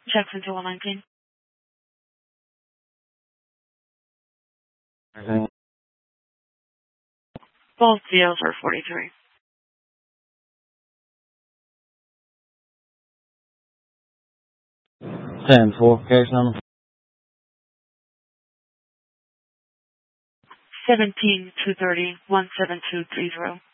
Jackson 2119. Everything. Both deals are 43. 10-4, case number. 17-230-17230.